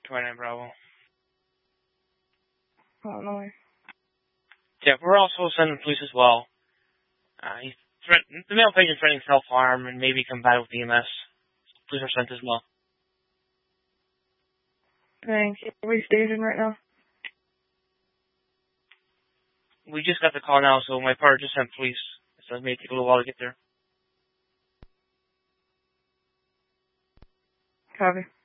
29 Bravo. Oh, no way. Yeah, we're also sending police as well. The male patient threatening self-harm and maybe combat with EMS. Police are sent as well. Thanks. Are we stationed right now? We just got the call now, so my partner just sent police. So it may take a little while to get there. Copy.